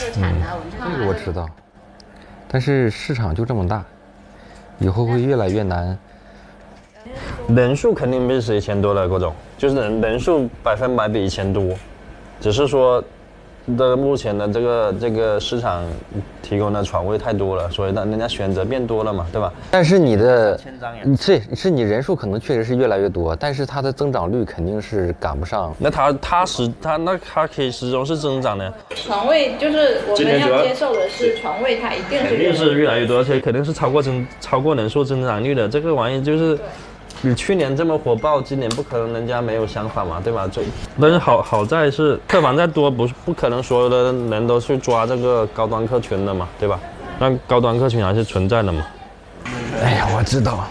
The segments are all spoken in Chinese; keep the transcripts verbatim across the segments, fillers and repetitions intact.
产的文创、 嗯。这个我知道，但是市场就这么大，以后会越来越难。 人数肯定比以前多了，各种就是人人数百分百比以前多，只是说。的目前的这个这个市场提供的床位太多了，所以让人家选择变多了嘛，对吧？ 但是你的你是是你人数可能确实是越来越多，但是它的增长率肯定是赶不上。 那它它始它那它可以始终是增长的。 床位就是我们要接受的是床位，它一定是肯定是越来越多，而且肯定是超过增超过人数增长率的。这个玩意就是。你去年这么火爆，今年不可能人家没有想法嘛，对吧？就但是好好在是客房再多，不不可能所有的人都去抓这个高端客群的嘛，对吧？那高端客群还是存在的嘛。 哎呀，我知道。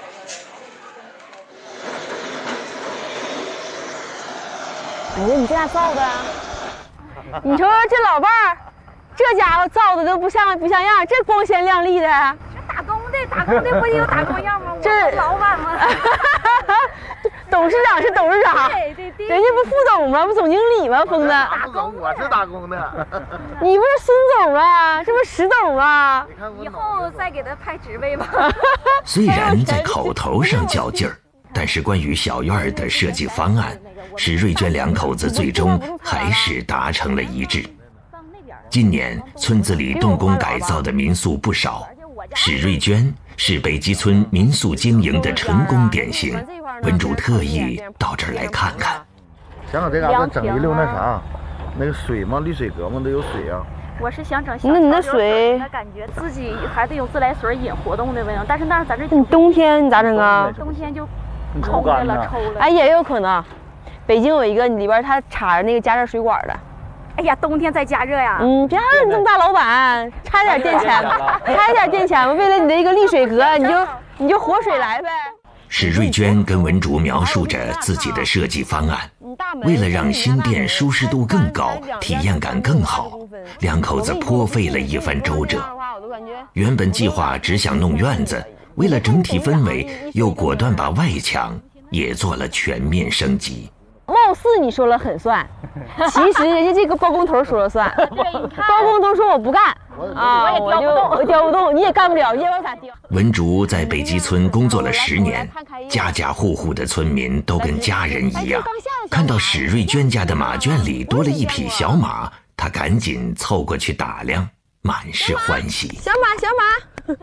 哎呀，你这咋造的？你瞅瞅这老伴儿，这家伙造的都不像不像样，这光鲜亮丽的。 打工的，打工的不也有打工样吗？ 这我老板吗？ 董事长是董事长， 对对对， 人家不副总吗？不总经理吗？疯子， 打工，我是打工的。 你不是孙总啊？这不是石董啊？ 以后再给他派职位吧。 虽然在口头上较劲儿，但是关于小院的设计方案，史瑞娟两口子最终还是达成了一致。今年村子里动工改造的民宿不少。史瑞娟是北极村民宿经营的成功典型，文主特意到这儿来看看。 想想这嘎达整一溜那啥，那个水嘛，滤水阁嘛都有水啊。 我是想整小那你那水， 那感觉自己还得有自来水引活动的味道，但是那咱这你冬天你咋整啊？ 冬天就抽的了，抽了。 哎，也有可能，北京有一个里边它插着那个加热水管的。 哎呀，冬天再加热呀！ 嗯，别让你这么大老板，差点垫钱，差点垫钱吧。为了你的一个沥水阁，你就你就活水来呗。 史瑞娟跟文竹描述着自己的设计方案，为了让新店舒适度更高，体验感更好，两口子颇费了一番周折。原本计划只想弄院子，为了整体氛围，又果断把外墙也做了全面升级。 貌似你说了很算，其实人家这个包工头说了算。包工头说我不干啊，我就我调不动，你也干不了，你也往咋调？ 文竹在北极村工作了十年，家家户户的村民都跟家人一样。看到史瑞娟家的马圈里多了一匹小马，他赶紧凑过去打量，满是欢喜。 小马，小马。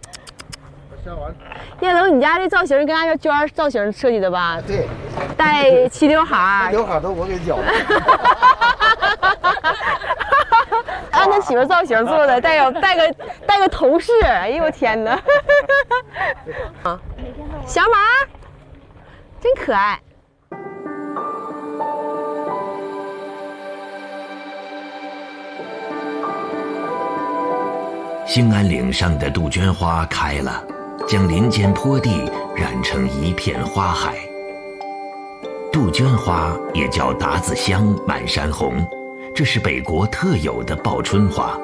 叶龙，你家这造型跟俺这娟儿造型设计的吧？ 对， 带齐刘海， 刘海都我给绞的。 按他媳妇造型做的，带个带个带个头饰。哎呦我天哪！啊，小马，真可爱。 兴安岭上的杜鹃花开了，将林间坡地染成一片花海。杜鹃花也叫达子香、满山红，这是北国特有的报春花。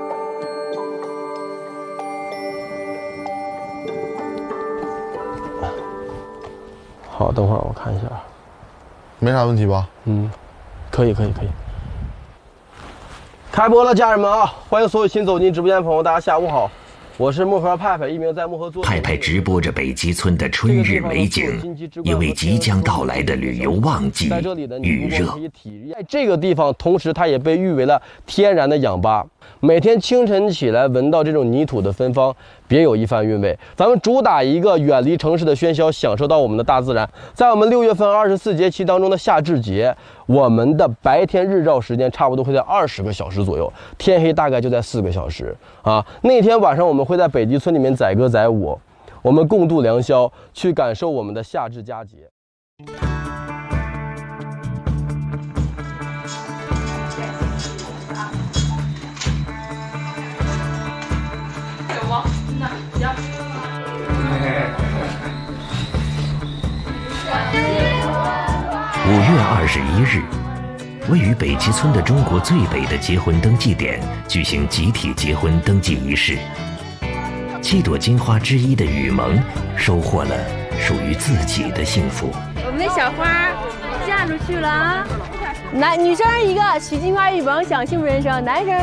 好，等会儿我看一下， 没啥问题吧？ 嗯，可以，可以，可以。开播了，家人们啊！欢迎所有新走进直播间的朋友，大家下午好，我是漠河派派，一名在漠河做。 派派直播着北极村的春日美景，也为即将到来的旅游旺季预热。 在这个地方，同时它也被誉为了天然的氧吧。每天清晨起来，闻到这种泥土的芬芳，别有一番韵味。咱们主打一个远离城市的喧嚣，享受到我们的大自然。在我们六月份二十四节气当中的夏至节，我们的白天日照时间差不多会在二十个小时左右，天黑大概就在四个小时啊。那天晚上我们会在北极村里面载歌载舞，我们共度良宵，去感受我们的夏至佳节。 五月二十一日，位于北极村的中国最北的结婚登记点举行集体结婚登记仪式。七朵金花之一的雨萌收获了属于自己的幸福。 我们的小花嫁出去了啊！男女生一个，娶金花雨萌享幸福人生，男生